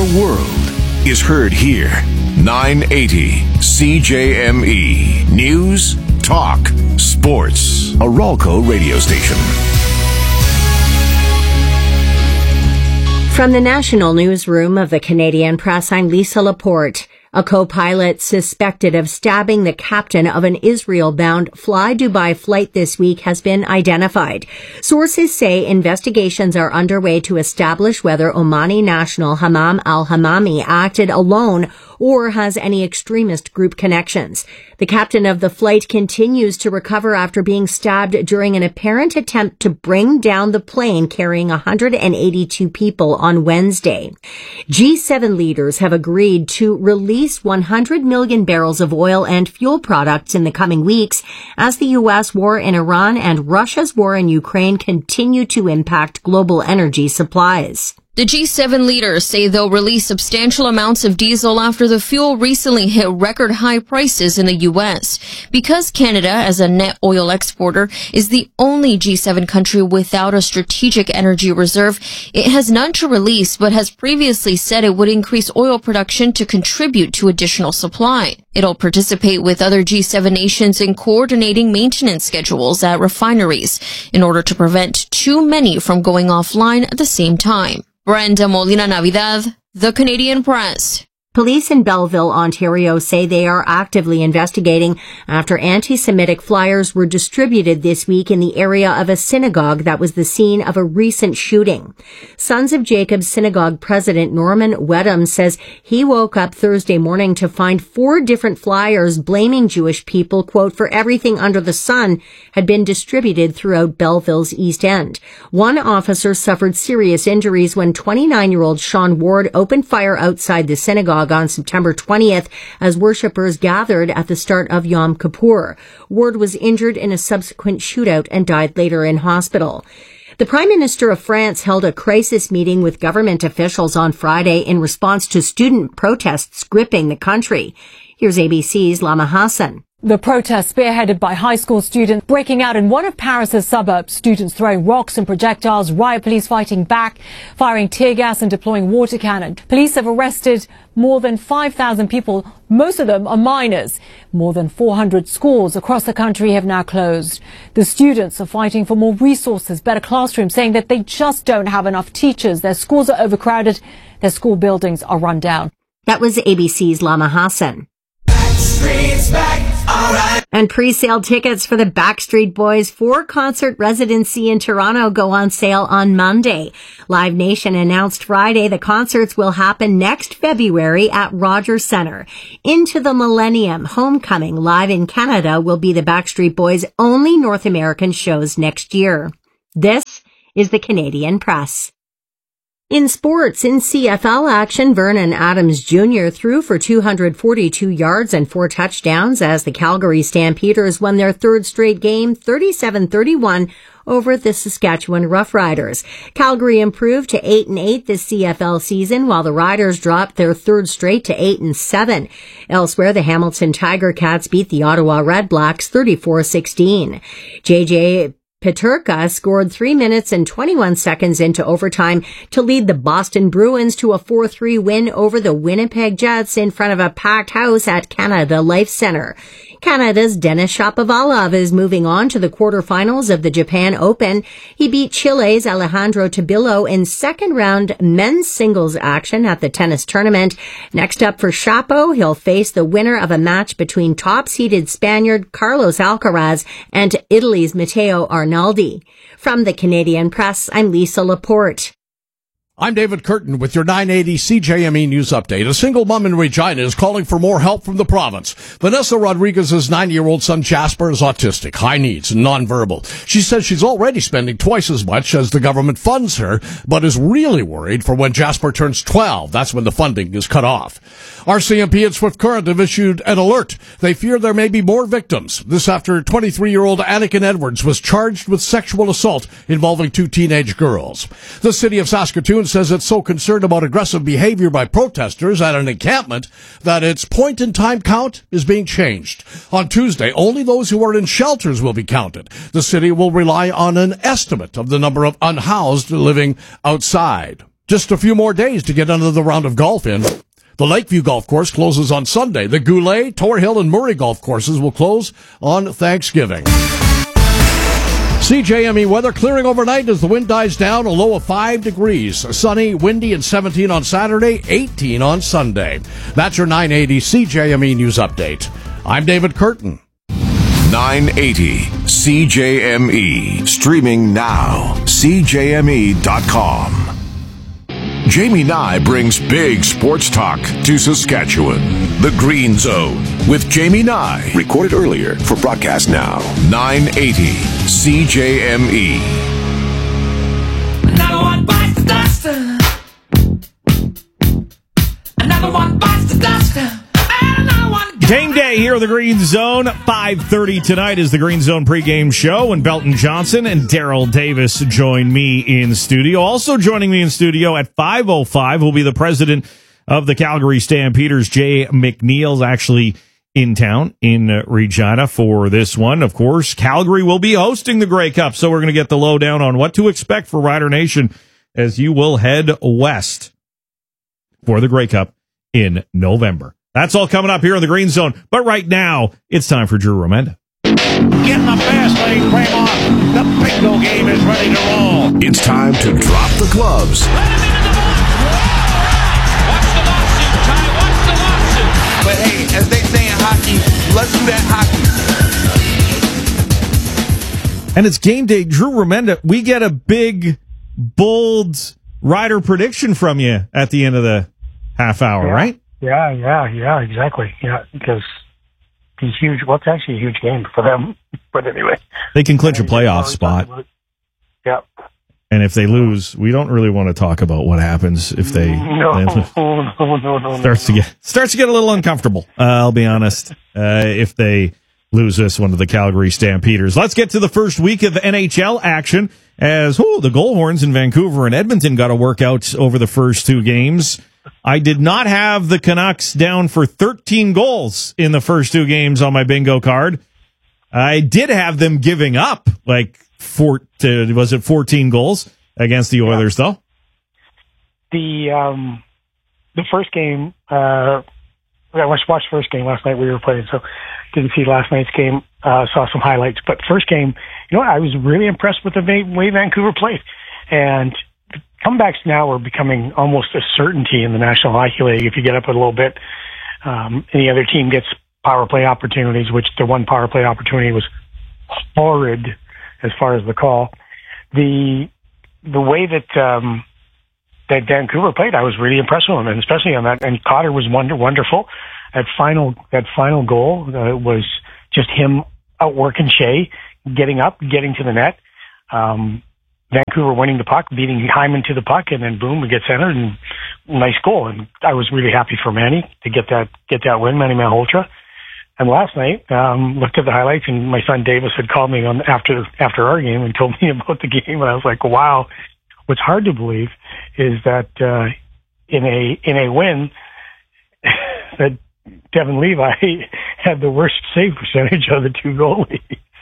world is heard here. 980 CJME. News, talk, sports. A Ralco radio station. From the National Newsroom of the Canadian Press, I'm Lisa Laporte. A co-pilot suspected of stabbing the captain of an Israel-bound Fly Dubai flight this week has been identified. Sources say investigations are underway to establish whether Omani national Hammam al-Hammami acted alone or has any extremist group connections. The captain of the flight continues to recover after being stabbed during an apparent attempt to bring down the plane carrying 182 people on Wednesday. G7 leaders have agreed to release 100 million barrels of oil and fuel products in the coming weeks as the U.S. war in Iran and Russia's war in Ukraine continue to impact global energy supplies. The G7 leaders say they'll release substantial amounts of diesel after the fuel recently hit record high prices in the U.S. Because Canada, as a net oil exporter, is the only G7 country without a strategic energy reserve, it has none to release, but has previously said it would increase oil production to contribute to additional supply. It'll participate with other G7 nations in coordinating maintenance schedules at refineries in order to prevent too many from going offline at the same time. Brenda Molina Navidad, The Canadian Press. Police in Belleville, Ontario say they are actively investigating after anti-Semitic flyers were distributed this week in the area of a synagogue that was the scene of a recent shooting. Sons of Jacob Synagogue President Norman Wedham says he woke up Thursday morning to find 4 different flyers blaming Jewish people, quote, for everything under the sun had been distributed throughout Belleville's East End. One officer suffered serious injuries when 29-year-old Sean Ward opened fire outside the synagogue on September 20th as worshippers gathered at the start of Yom Kippur. Ward was injured in a subsequent shootout and died later in hospital. The Prime Minister of France held a crisis meeting with government officials on Friday in response to student protests gripping the country. Here's ABC's Lama Hassan. The protest spearheaded by high school students breaking out in one of Paris's suburbs. Students throwing rocks and projectiles, riot police fighting back, firing tear gas and deploying water cannon. Police have arrested more than 5,000 people. Most of them are minors. More than 400 schools across the country have now closed. The students are fighting for more resources, better classrooms, saying that they just don't have enough teachers. Their schools are overcrowded. Their school buildings are run down. That was ABC's Lama Hassan. Backstreet's back. Right. And pre-sale tickets for the Backstreet Boys 4-concert residency in Toronto go on sale on Monday. Live Nation announced Friday the concerts will happen next February at Rogers Centre. Into the Millennium, Homecoming live in Canada will be the Backstreet Boys' only North American shows next year. This is the Canadian Press. In sports, in CFL action, Vernon Adams Jr. threw for 242 yards and 4 touchdowns as the Calgary Stampeders won their 3rd straight game, 37-31, over the Saskatchewan Roughriders. Calgary improved to 8-8 this CFL season, while the Riders dropped their 3rd straight to 8-7. Elsewhere, the Hamilton Tiger Cats beat the Ottawa Red Blacks 34-16. JJ Peterka scored 3 minutes and 21 seconds into overtime to lead the Boston Bruins to a 4-3 win over the Winnipeg Jets in front of a packed house at Canada Life Centre. Canada's Denis Shapovalov is moving on to the quarterfinals of the Japan Open. He beat Chile's Alejandro Tabillo in second-round men's singles action at the tennis tournament. Next up for Shapo, he'll face the winner of a match between top-seeded Spaniard Carlos Alcaraz and Italy's Matteo Arnaldi. From the Canadian Press, I'm Lisa Laporte. I'm David Curtin with your 980 CJME News Update. A single mom in Regina is calling for more help from the province. Vanessa Rodriguez's 9-year-old son Jasper is autistic, high needs, and nonverbal. She says she's already spending twice as much as the government funds her, but is really worried for when Jasper turns 12. That's when the funding is cut off. RCMP and Swift Current have issued an alert. They fear there may be more victims. This after 23-year-old Anakin Edwards was charged with sexual assault involving 2 teenage girls. The city of Saskatoon says it's so concerned about aggressive behavior by protesters at an encampment that its point-in-time count is being changed. On Tuesday, only those who are in shelters will be counted. The city will rely on an estimate of the number of unhoused living outside. Just a few more days to get another round of golf in. The Lakeview Golf Course closes on Sunday. The Goulet, Tor Hill, and Murray Golf Courses will close on Thanksgiving. CJME weather clearing overnight as the wind dies down, a low of 5 degrees. Sunny, windy, and 17 on Saturday, 18 on Sunday. That's your 980 CJME News Update. I'm David Curtin. 980 CJME. Streaming now. CJME.com. Jamie Nye brings big sports talk to Saskatchewan. The Green Zone with Jamie Nye. Recorded earlier for broadcast now. 980 CJME. Another one bites the dust. Another one bites the dust. Another one. Game day here at the Green Zone. 5:30 tonight is the Green Zone pregame show, and Belton Johnson and Daryl Davis join me in studio. Also joining me in studio at 5:05 will be the president of the Calgary Stampeders, Jay McNeil's actually in town in Regina for this one. Of course, Calgary will be hosting the Grey Cup, so we're going to get the lowdown on what to expect for Rider Nation as you will head west for the Grey Cup in November. That's all coming up here in the Green Zone. But right now, it's time for Drew Romenda. Getting the fast lane frame on. The bingo game is ready to roll. It's time to drop the gloves. Let him into the box. Watch the lawsuit, Ty. Watch the lawsuit. But hey, as they say in hockey, let's do that hockey. And it's game day. Drew Romenda, we get a big, bold Rider prediction from you at the end of the half hour, right? Yeah, exactly. Yeah, because he's huge. Well, it's actually a huge game for them. But anyway, they can clinch a playoff spot. Yeah. And if they lose, we don't really want to talk about what happens if they No. starts to get a little uncomfortable. I'll be honest. If they lose this one to the Calgary Stampeders. Let's get to the first week of NHL action as the Goalhorns in Vancouver and Edmonton got to work out over the first two games. I did not have the Canucks down for 13 goals in the first two games on my bingo card. I did have them giving up like 14 goals against the Oilers, though? The first game, I watched the first game last night we were playing, so didn't see last night's game, saw some highlights. But first game, I was really impressed with the way Vancouver played. And comebacks now are becoming almost a certainty in the National Hockey League. If you get up a little bit, and the other team gets power play opportunities, which the one power play opportunity was horrid as far as the call. The way that Vancouver played, I was really impressed with them, and especially on that. And Cotter was wonderful. That final goal was just him outworking Shea, getting up, getting to the net. Vancouver winning the puck, beating Hyman to the puck, and then boom, we get centered and nice goal. And I was really happy for Manny to get that win, Manny Malhotra. And last night, looked at the highlights, and my son Davis had called me on after our game and told me about the game, and I was like, wow. What's hard to believe is that in a win, that Devin Levi had the worst save percentage of the two goalies.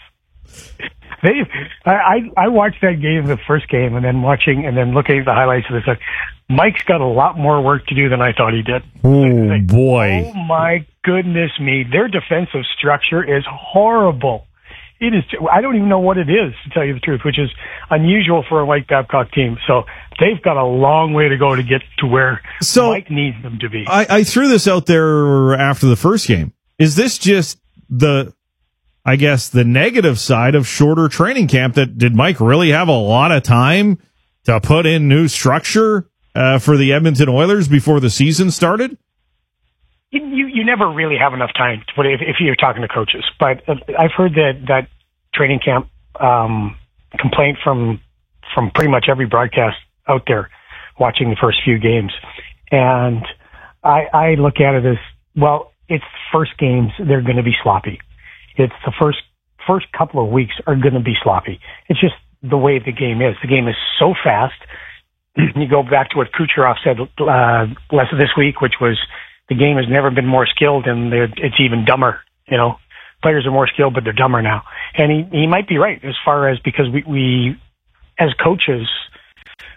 I watched that game, the first game, and then looking at the highlights of this. Mike's got a lot more work to do than I thought he did. Oh, boy. Oh, my goodness me. Their defensive structure is horrible. It is. I don't even know what it is, to tell you the truth, which is unusual for a Mike Babcock team. So they've got a long way to go to get to where Mike needs them to be. I threw this out there after the first game. Is this just the negative side of shorter training camp? Did Mike really have a lot of time to put in new structure for the Edmonton Oilers before the season started? You never really have enough time to put it if you're talking to coaches. But I've heard that training camp complaint from pretty much every broadcast out there watching the first few games. And I look at it as, well, it's the first games, they're going to be sloppy. It's the first couple of weeks are going to be sloppy. It's just the way the game is. The game is so fast. You go back to what Kucherov said less this week, which was the game has never been more skilled, and it's even dumber. Players are more skilled, but they're dumber now. And he might be right as far as because we as coaches,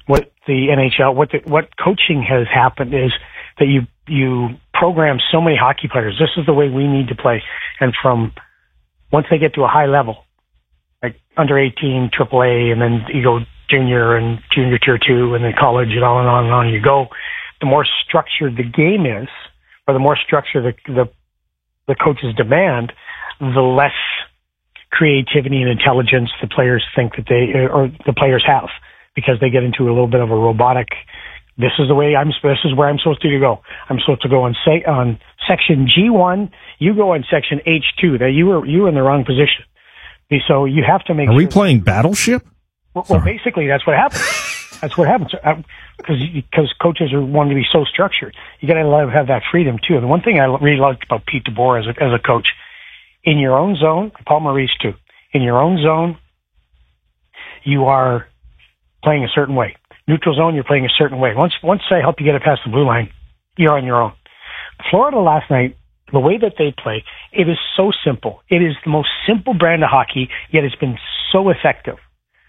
what the NHL, what coaching has happened is that you program so many hockey players. This is the way we need to play. And from once they get to a high level, like under 18, AAA, and then you go junior and junior tier 2, and then college, and on and on and on you go, the more structured the game is, or the more structured the coaches demand, the less creativity and intelligence the players think that the players have, because they get into a little bit of a robotic. This is where I'm supposed to go. I'm supposed to go on section G1. You go on section H2. That you were in the wrong position. So you have to make. Are we playing Battleship? Well, basically, that's what happens. That's what happens. Because coaches are wanting to be so structured. You got to have that freedom too. And the one thing I really liked about Pete DeBoer as a coach, in your own zone, Paul Maurice too. In your own zone, you are playing a certain way. Neutral zone, you're playing a certain way. Once I help you get it past the blue line, you're on your own. Florida last night, the way that they play, it is so simple. It is the most simple brand of hockey, yet it's been so effective.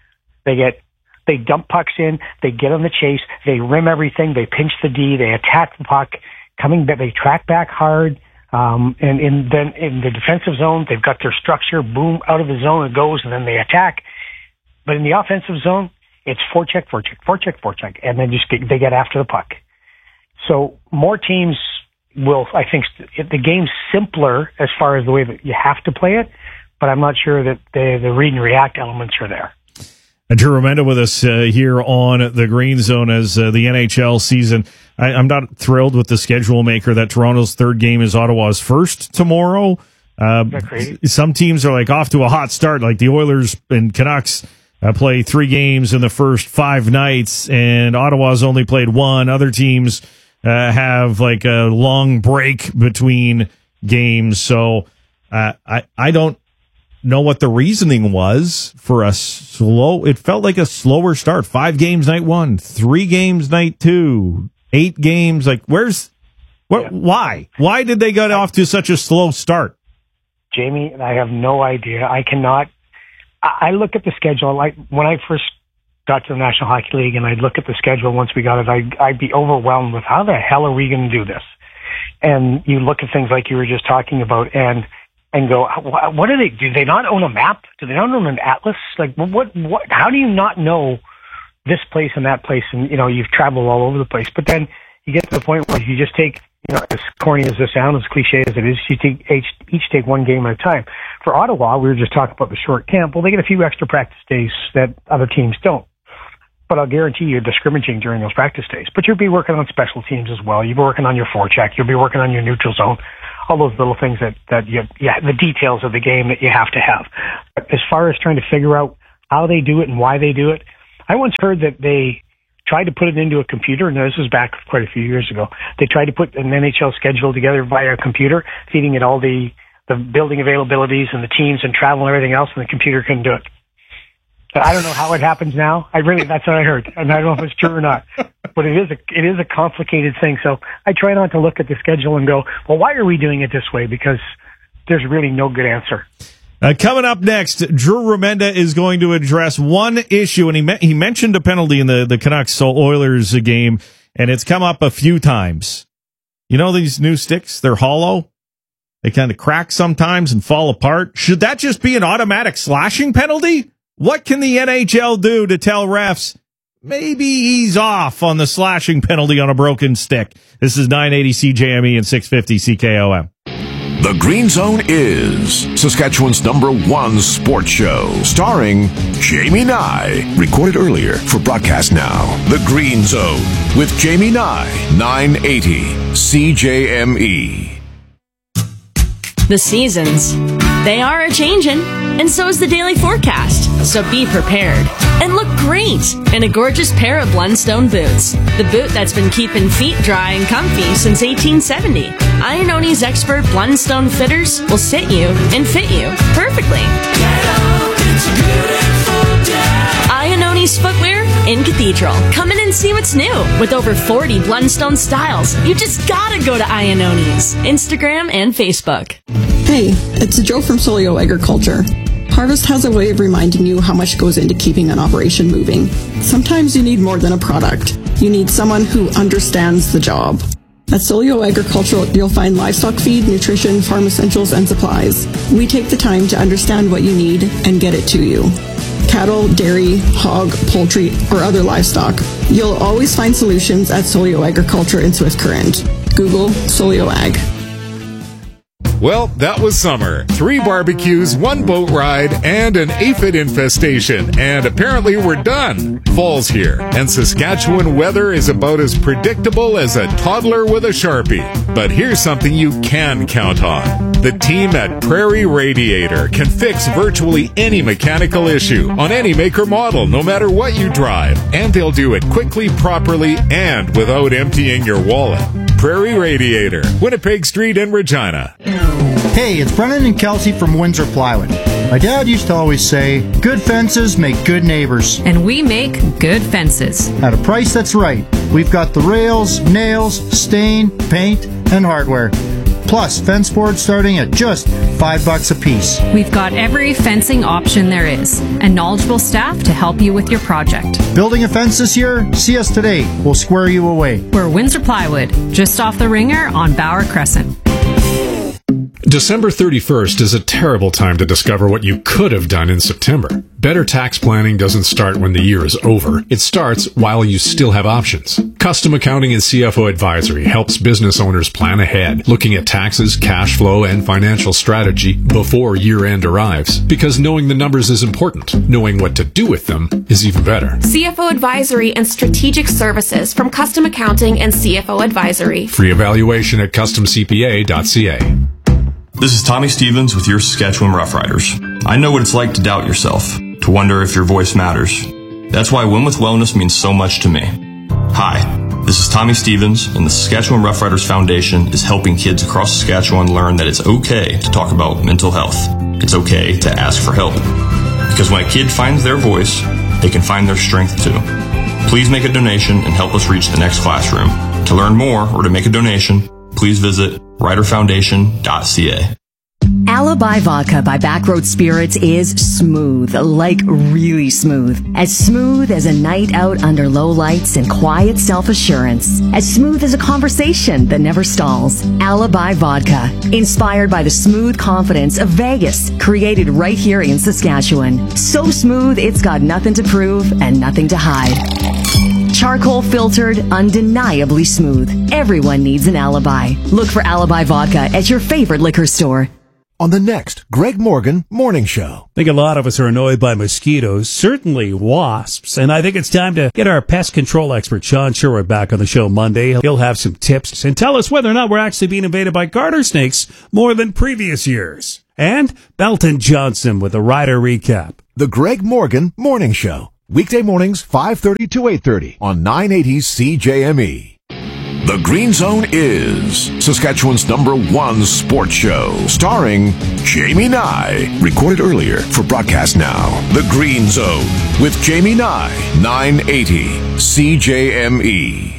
They dump pucks in, they get on the chase, they rim everything, they pinch the D, they attack the puck, coming back, they track back hard, and then in the defensive zone, they've got their structure, boom, out of the zone it goes, and then they attack. But in the offensive zone, it's forecheck, and then they get after the puck. So more teams will, I think, the game's simpler as far as the way that you have to play it, but I'm not sure that the read and react elements are there. Drew Remenda with us here on the Green Zone as the NHL season. I'm not thrilled with the schedule maker that Toronto's third game is Ottawa's first tomorrow. Some teams are like off to a hot start, like the Oilers and Canucks play 3 games in the first 5 nights, and Ottawa's only played 1. Other teams have like a long break between games. So I don't know what the reasoning was for it felt like a slower start. 5 games night 1, 3 games night 2, 8 games. Like why did they get off to such a slow start? Jamie, I have no idea. I look at the schedule, like when I first got to the National Hockey League, and I'd look at the schedule once we got it, I'd be overwhelmed with how the hell are we going to do this? And you look at things like you were just talking about and go, what do they do? They not own a map? Do they not own an atlas? Like what, how do you not know this place and that place? And, you've traveled all over the place, but then you get to the point where you just take, as corny as this sounds, as cliche as it is, you each take one game at a time. For Ottawa, we were just talking about the short camp. Well, they get a few extra practice days that other teams don't. But I'll guarantee you're scrimmaging during those practice days. But you'll be working on special teams as well. You'll be working on your forecheck. You'll be working on your neutral zone. All those little things that the details of the game that you have to have. But as far as trying to figure out how they do it and why they do it, I once heard that they tried to put it into a computer, and this was back quite a few years ago. They tried to put an NHL schedule together via a computer, feeding it all the building availabilities and the teams and travel and everything else, and the computer couldn't do it. I don't know how it happens now. That's what I heard, and I don't know if it's true or not. But it is a complicated thing. So I try not to look at the schedule and go, well, why are we doing it this way? Because there's really no good answer. Coming up next, Drew Remenda is going to address one issue, and he mentioned a penalty in the Canucks Oilers game, and it's come up a few times. You know these new sticks? They're hollow. They kind of crack sometimes and fall apart. Should that just be an automatic slashing penalty? What can the NHL do to tell refs, maybe ease off on the slashing penalty on a broken stick? This is 980 CJME and 650 CKOM. The Green Zone is Saskatchewan's #1 sports show, starring Jamie Nye. Recorded earlier for broadcast now. The Green Zone with Jamie Nye, 980 CJME. The seasons, they are a-changin', and so is the daily forecast. So be prepared and look great in a gorgeous pair of Blundstone boots. The boot that's been keeping feet dry and comfy since 1870. Ianoni's expert Blundstone fitters will sit you and fit you perfectly. Ianoni's footwear in Cathedral. Come in and see what's new. With over 40 Blundstone styles, you just gotta go to Ianoni's Instagram and Facebook. Hey, it's Joe from Solio Agriculture. Harvest has a way of reminding you how much goes into keeping an operation moving. Sometimes you need more than a product. You need someone who understands the job. At Solio Agricultural, you'll find livestock feed, nutrition, farm essentials, and supplies. We take the time to understand what you need and get it to you. Cattle, dairy, hog, poultry, or other livestock. You'll always find solutions at Solio Agriculture in Swift Current. Google Solio Ag. Well, that was summer. 3 barbecues, 1 boat ride, and an aphid infestation. And apparently we're done. Fall's here, and Saskatchewan weather is about as predictable as a toddler with a Sharpie. But here's something you can count on. The team at Prairie Radiator can fix virtually any mechanical issue on any make or model, no matter what you drive. And they'll do it quickly, properly, and without emptying your wallet. Prairie Radiator, Winnipeg Street in Regina. Hey, it's Brennan and Kelsey from Windsor Plywood. My dad used to always say, good fences make good neighbors. And we make good fences. At a price that's right. We've got the rails, nails, stain, paint, and hardware. Plus, fence boards starting at just $5 a piece. We've got every fencing option there is, and knowledgeable staff to help you with your project. Building a fence this year? See us today. We'll square you away. We're Windsor Plywood, just off the Ringer on Bauer Crescent. December 31st is a terrible time to discover what you could have done in September. Better tax planning doesn't start when the year is over. It starts while you still have options. Custom Accounting and CFO Advisory helps business owners plan ahead, looking at taxes, cash flow, and financial strategy before year-end arrives. Because knowing the numbers is important. Knowing what to do with them is even better. CFO Advisory and Strategic Services from Custom Accounting and CFO Advisory. Free evaluation at customcpa.ca. This is Tommy Stevens with your Saskatchewan Roughriders. I know what it's like to doubt yourself, to wonder if your voice matters. That's why Win with Wellness means so much to me. Hi, this is Tommy Stevens, and the Saskatchewan Roughriders Foundation is helping kids across Saskatchewan learn that it's okay to talk about mental health. It's okay to ask for help. Because when a kid finds their voice, they can find their strength too. Please make a donation and help us reach the next classroom. To learn more or to make a donation, please visit riderfoundation.ca. Alibi Vodka by Backroad Spirits is smooth, like really smooth. As smooth as a night out under low lights and quiet self-assurance. As smooth as a conversation that never stalls. Alibi Vodka, inspired by the smooth confidence of Vegas, created right here in Saskatchewan. So smooth, it's got nothing to prove and nothing to hide. Charcoal filtered, undeniably smooth. Everyone needs an alibi. Look for Alibi Vodka at your favorite liquor store. On the next Greg Morgan Morning Show. I think a lot of us are annoyed by mosquitoes, certainly wasps, and I think it's time to get our pest control expert, Sean Sherwood, back on the show Monday. He'll have some tips and tell us whether or not we're actually being invaded by garter snakes more than previous years. And Belton Johnson with a rider recap. The Greg Morgan Morning Show. Weekday mornings, 5:30 to 8:30 on 980 CJME. The Green Zone is Saskatchewan's #1 sports show, starring Jamie Nye. Recorded earlier for broadcast now. The Green Zone with Jamie Nye, 980 CJME.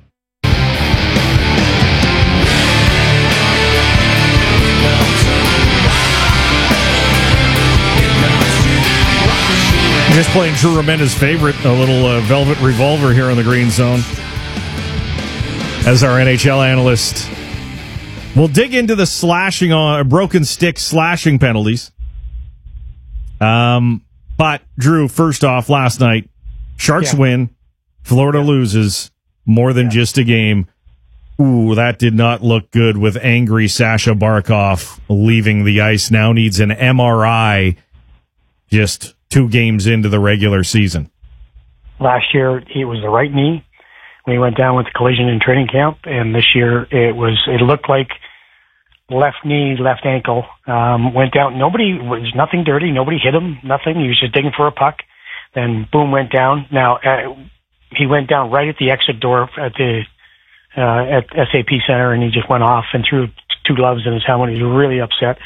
Just playing Drew Raminda's favorite, a little Velvet Revolver here on the Green Zone. As our NHL analyst, we'll dig into the slashing on broken stick slashing penalties. But Drew, first off, last night, Sharks win, Florida loses, more than just a game. Ooh, that did not look good with angry Sasha Barkov leaving the ice. Now needs an MRI just 2 games into the regular season. Last year, it was the right knee when he went down with the collision in training camp, and this year it looked like left knee, left ankle. Went down. Was nothing dirty. Nobody hit him. Nothing. He was just digging for a puck. Then boom, went down. Now he went down right at the exit door at the at SAP Center, and he just went off and threw 2 gloves in his helmet. He was really upset.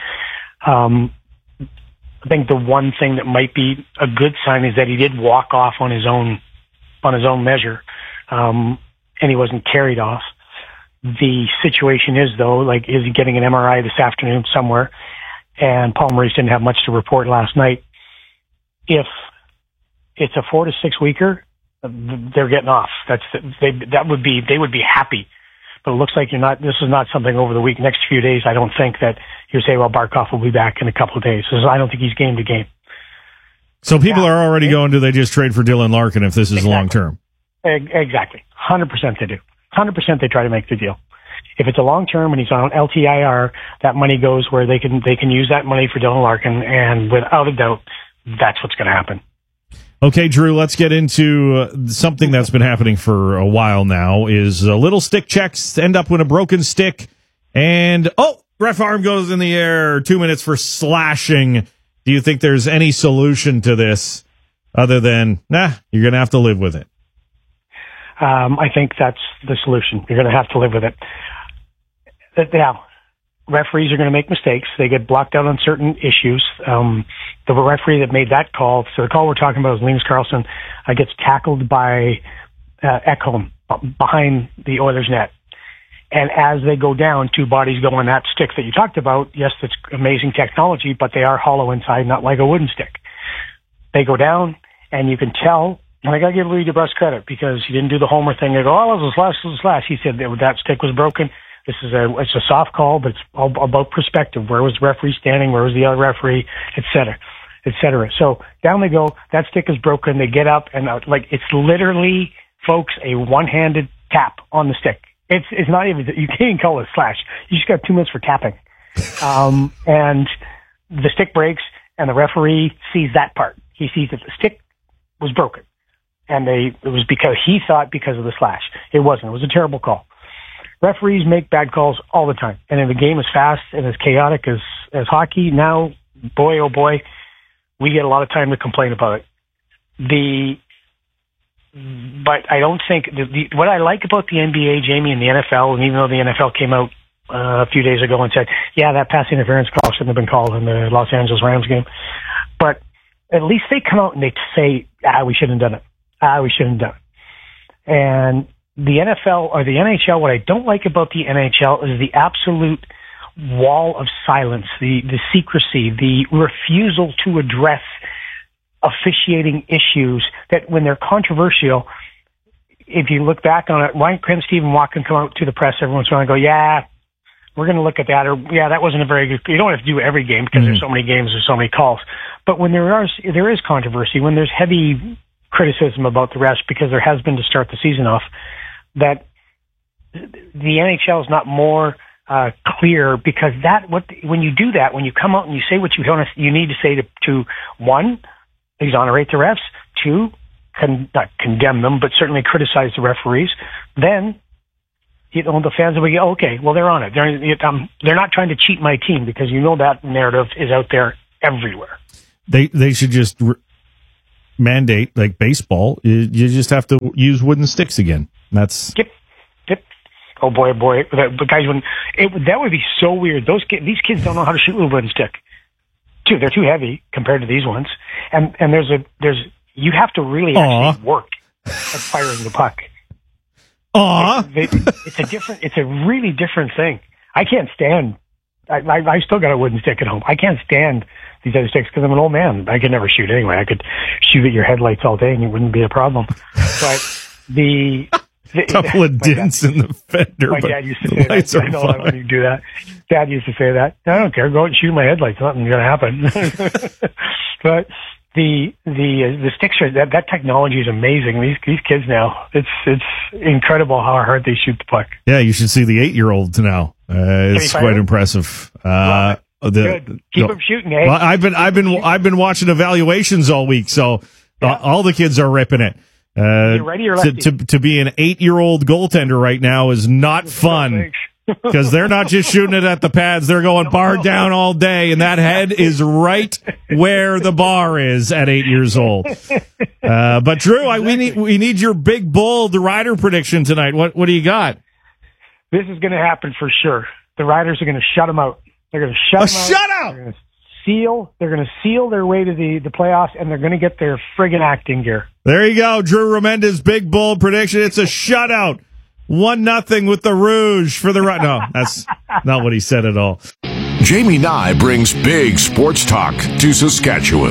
I think the one thing that might be a good sign is that he did walk off on his own measure, and he wasn't carried off. The situation is, though, is he getting an MRI this afternoon somewhere? And Paul Maurice didn't have much to report last night. if it's a 4 to 6 weeker, they're getting off. They would be happy. But it looks like this is not something over the next few days. I don't think that you say, well, Barkov will be back in a couple of days. I don't think he's game to game. So people are already going, do they just trade for Dylan Larkin if this is long term? Exactly. 100% they do. 100% they try to make the deal. If it's a long term and he's on LTIR, that money goes where they can use that money for Dylan Larkin, and without a doubt, that's what's going to happen. Okay, Drew, let's get into something that's been happening for a while now, is little stick checks end up with a broken stick, and, ref arm goes in the air, 2 minutes for slashing. Do you think there's any solution to this other than, you're going to have to live with it? I think that's the solution. You're going to have to live with it. Now, referees are going to make mistakes. They get blocked out on certain issues. The referee that made that call, so the call we're talking about is Linus Karlsson, gets tackled by Ekholm behind the Oilers net. And as they go down, 2 bodies go on that stick that you talked about. Yes, it's amazing technology, but they are hollow inside, not like a wooden stick. They go down, and you can tell, and I got to give Louis DeBrusk credit because he didn't do the homer thing. They go, it was a slash. He said that stick was broken. It's a soft call, but it's all about perspective. Where was the referee standing? Where was the other referee? Et cetera. So down they go. That stick is broken. They get up and it's literally, folks, a one-handed tap on the stick. It's not even, you can't even call it a slash. You just got 2 minutes for tapping. And the stick breaks and the referee sees that part. He sees that the stick was broken. And it was because he thought because of the slash. It wasn't. It was a terrible call. Referees make bad calls all the time. And if the game is fast and as chaotic as hockey, now, boy, oh boy, we get a lot of time to complain about it. But I don't think, what I like about the NBA, Jamie, and the NFL, and even though the NFL came out a few days ago and said, that pass interference call shouldn't have been called in the Los Angeles Rams game. But at least they come out and they say, we shouldn't have done it. We shouldn't have done it. And the NFL or the NHL, what I don't like about the NHL is the absolute wall of silence, the secrecy, the refusal to address officiating issues that when they're controversial, if you look back on it, Ryan Krim, Stephen Watkin come out to the press every once in a while and go, we're going to look at that, or that wasn't a very good, you don't have to do every game because there's so many games, there's so many calls. But when there is controversy, when there's heavy criticism about the refs, because there has been to start the season off, that the NHL is not more clear, because when you do that, when you come out and you say what you need to say to one, exonerate the refs, 2, not condemn them, but certainly criticize the referees, then the fans will go, okay, well, they're on it. They're not trying to cheat my team, because that narrative is out there everywhere. They should just mandate, like baseball, you just have to use wooden sticks again. That's Yep. Oh boy. But guys, that would be so weird. These kids don't know how to shoot with a wooden stick. They're too heavy compared to these ones. And you have to really actually work at firing the puck. It's a really different thing. I can't stand, I still got a wooden stick at home. I can't stand these other sticks because I'm an old man. I could never shoot anyway. I could shoot at your headlights all day and it wouldn't be a problem. But couple of dents in the fender. My dad used to say that. I know when you do that. Dad used to say that. I don't care. Go out and shoot my headlights. Nothing's going to happen. But the sticks that technology is amazing. These kids now, it's incredible how hard they shoot the puck. Yeah, you should see the 8-year-olds now. It's quite impressive. Good. Keep them shooting. Eh? Well, I've been watching evaluations all week, so all the kids are ripping it. Ready or lefty? To be an 8-year-old goaltender right now is not fun, because they're not just shooting it at the pads; they're going bar down all day, and that head is right where the bar is at 8 years old. But Drew, we need your big bold rider prediction tonight. What do you got? This is going to happen for sure. The Riders are going to shut them out. They're going to shut them out. They're going to seal their way to the playoffs, and they're going to get their friggin' acting gear. There you go. Drew Remenda's big, bold prediction. It's a shutout. 1-0 with the Rouge for the run. No, that's not what he said at all. Jamie Nye brings big sports talk to Saskatchewan.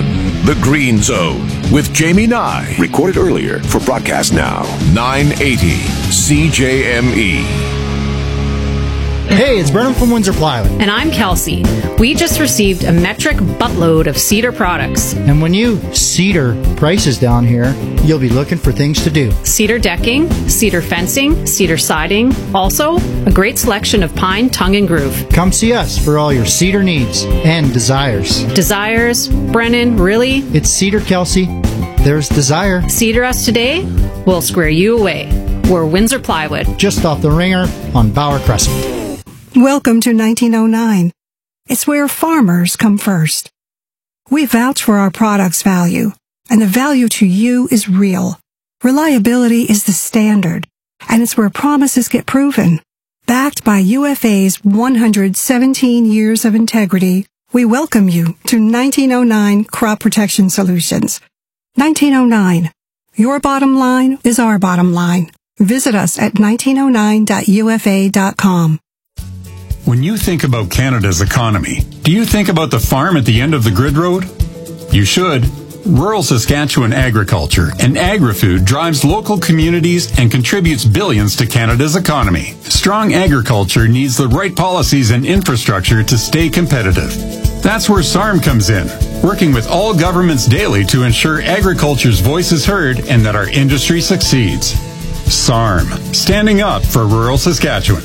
The Green Zone with Jamie Nye. Recorded earlier for broadcast now. 980 CJME. Hey, it's Brennan from Windsor Plywood. And I'm Kelsey. We just received a metric buttload of Cedar products. And when you Cedar prices down here, you'll be looking for things to do. Cedar decking, cedar fencing, cedar siding. Also, a great selection of pine, tongue, and groove. Come see us for all your cedar needs and desires. Desires? Brennan, really? It's Cedar, Kelsey. There's desire. Cedar us today, we'll square you away. We're Windsor Plywood. Just off the Ringer on Bauer Crescent. Welcome to 1909. It's where farmers come first. We vouch for our product's value, and the value to you is real. Reliability is the standard, and it's where promises get proven. Backed by UFA's 117 years of integrity, we welcome you to 1909 Crop Protection Solutions. 1909. Your bottom line is our bottom line. Visit us at 1909.ufa.com. When you think about Canada's economy, do you think about the farm at the end of the grid road? You should. Rural Saskatchewan agriculture and agri-food drives local communities and contributes billions to Canada's economy. Strong agriculture needs the right policies and infrastructure to stay competitive. That's where SARM comes in, working with all governments daily to ensure agriculture's voice is heard and that our industry succeeds. SARM, standing up for rural Saskatchewan.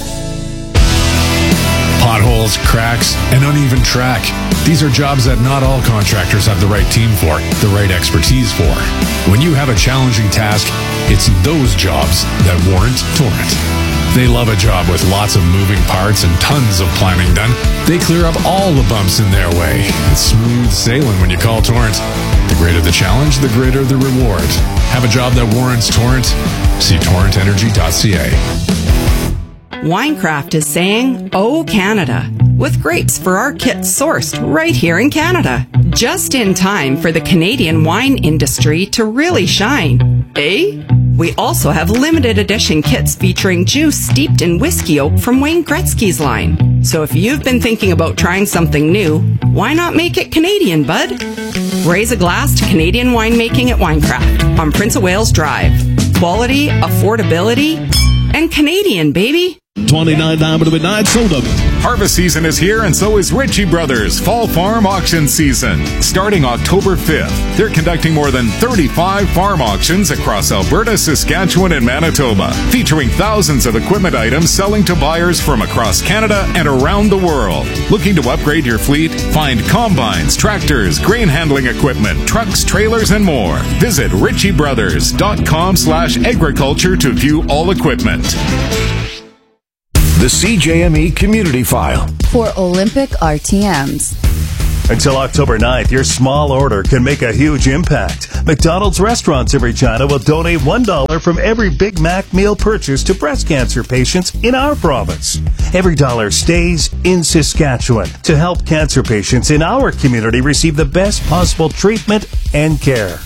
Potholes, cracks, and uneven track. These are jobs that not all contractors have the right team for, the right expertise for. When you have a challenging task, it's those jobs that warrant Torrent. They love a job with lots of moving parts and tons of planning done. They clear up all the bumps in their way. It's smooth sailing when you call Torrent. The greater the challenge, the greater the reward. Have a job that warrants Torrent? See torrentenergy.ca. Winecraft is saying, "Oh, Canada," with grapes for our kits sourced right here in Canada. Just in time for the Canadian wine industry to really shine. Eh? We also have limited edition kits featuring juice steeped in whiskey oak from Wayne Gretzky's line. So if you've been thinking about trying something new, why not make it Canadian, bud? Raise a glass to Canadian winemaking at Winecraft on Prince of Wales Drive. Quality, affordability, and Canadian, baby. $29 to midnight soda. Harvest season is here, and so is Ritchie Brothers Fall Farm Auction Season. Starting October 5th, they're conducting more than 35 farm auctions across Alberta, Saskatchewan, and Manitoba, featuring thousands of equipment items selling to buyers from across Canada and around the world. Looking to upgrade your fleet? Find combines, tractors, grain handling equipment, trucks, trailers, and more. Visit ritchiebrothers.com/agriculture to view all equipment. The CJME Community File. For Olympic RTMs. Until October 9th, your small order can make a huge impact. McDonald's restaurants in Regina will donate $1 from every Big Mac meal purchase to breast cancer patients in our province. Every dollar stays in Saskatchewan to help cancer patients in our community receive the best possible treatment and care.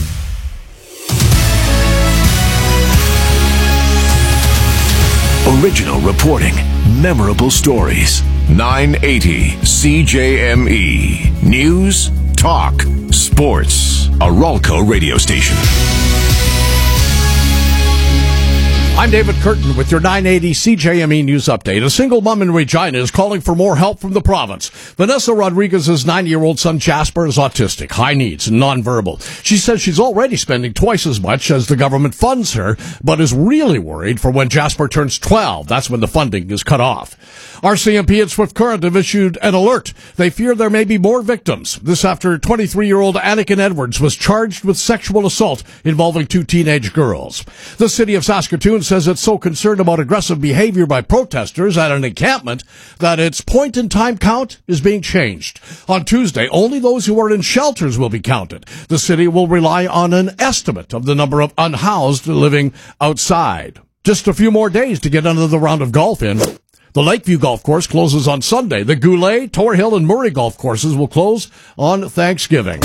Original reporting, memorable stories. 980 CJME. News, talk, sports. A Ralco radio station. I'm David Curtin with your 980 CJME News Update. A single mom in Regina is calling for more help from the province. Vanessa Rodriguez's 9-year-old son Jasper is autistic, high needs, and nonverbal. She says she's already spending twice as much as the government funds her, but is really worried for when Jasper turns 12. That's when the funding is cut off. RCMP and Swift Current have issued an alert. They fear there may be more victims. This after 23-year-old Anakin Edwards was charged with sexual assault involving 2 teenage girls. The city of Saskatoon says it's so concerned about aggressive behavior by protesters at an encampment that its point-in-time count is being changed. On Tuesday, only those who are in shelters will be counted. The city will rely on an estimate of the number of unhoused living outside. Just a few more days to get another round of golf in. The Lakeview Golf Course closes on Sunday. The Goulet, Tor Hill, and Murray Golf Courses will close on Thanksgiving.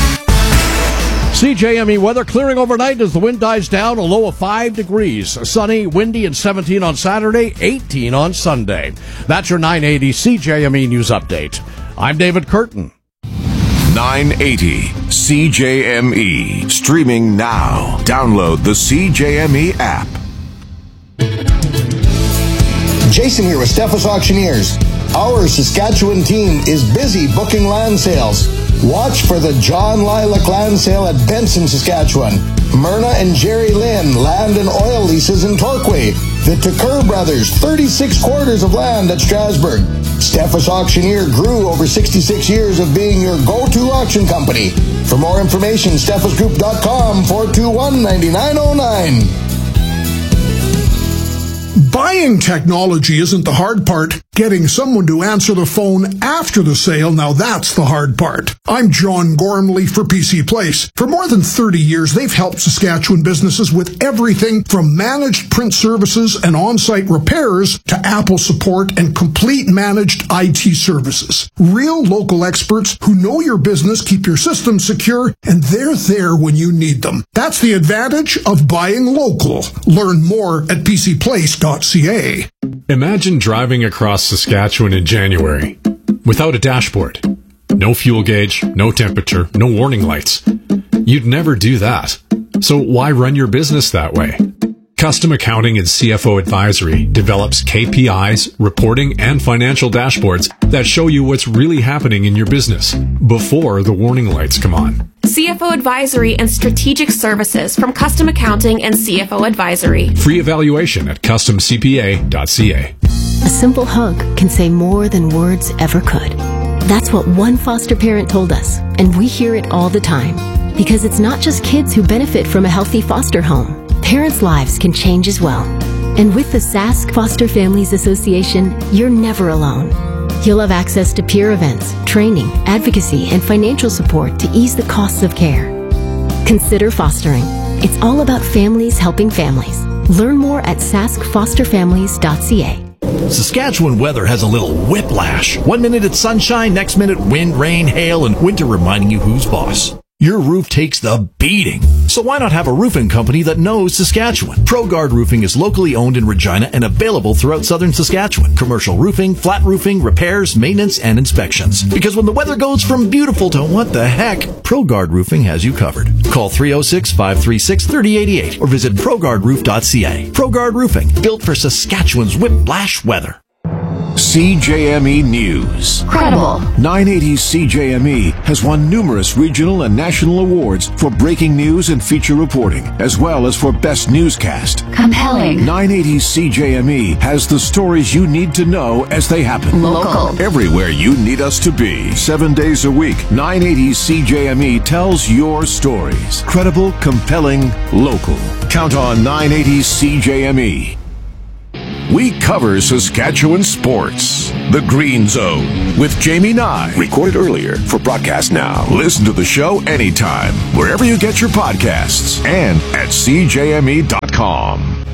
CJME weather clearing overnight as the wind dies down, a low of 5 degrees. Sunny, windy, and 17 on Saturday, 18 on Sunday. That's your 980 CJME News Update. I'm David Curtin. 980 CJME. Streaming now. Download the CJME app. Jason here with Steffes Auctioneers. Our Saskatchewan team is busy booking land sales. Watch for the John Lilac Land Sale at Benson, Saskatchewan. Myrna and Jerry Lynn Land and Oil Leases in Torquay. The Tucker Brothers 36 quarters of land at Strasbourg. Steffes Auctioneer grew over 66 years of being your go-to auction company. For more information, steffesgroup.com 421-9909. Buying technology isn't the hard part. Getting someone to answer the phone after the sale, now that's the hard part. I'm John Gormley for PC Place. For more than 30 years, they've helped Saskatchewan businesses with everything from managed print services and on-site repairs to Apple support and complete managed IT services. Real local experts who know your business, keep your systems secure, and they're there when you need them. That's the advantage of buying local. Learn more at pcplace.ca. Imagine driving across Saskatchewan in January without a dashboard. No fuel gauge, no temperature, no warning lights. You'd never do that. So why run your business that way? Custom Accounting and CFO Advisory develops KPIs, reporting, and financial dashboards that show you what's really happening in your business before the warning lights come on. CFO Advisory and Strategic Services from Custom Accounting and CFO Advisory. Free evaluation at customcpa.ca. A simple hug can say more than words ever could. That's what one foster parent told us, and we hear it all the time. Because it's not just kids who benefit from a healthy foster home. Parents' lives can change as well. And with the Sask Foster Families Association, you're never alone. You'll have access to peer events, training, advocacy, and financial support to ease the costs of care. Consider fostering. It's all about families helping families. Learn more at saskfosterfamilies.ca. Saskatchewan weather has a little whiplash. 1 minute it's sunshine, next minute wind, rain, hail, and winter reminding you who's boss. Your roof takes the beating. So why not have a roofing company that knows Saskatchewan? ProGuard Roofing is locally owned in Regina and available throughout southern Saskatchewan. Commercial roofing, flat roofing, repairs, maintenance, and inspections. Because when the weather goes from beautiful to what the heck, ProGuard Roofing has you covered. Call 306-536-3088 or visit ProGuardRoof.ca. ProGuard Roofing, built for Saskatchewan's whiplash weather. CJME News. Credible. 980 CJME has won numerous regional and national awards for breaking news and feature reporting, as well as for best newscast. Compelling. 980 CJME has the stories you need to know as they happen. Local. Everywhere you need us to be. 7 days a week, 980 CJME tells your stories. Credible, compelling, local. Count on 980 CJME. We cover Saskatchewan sports. The Green Zone with Jamie Nye. Recorded earlier for broadcast now. Listen to the show anytime, wherever you get your podcasts, and at CJME.com.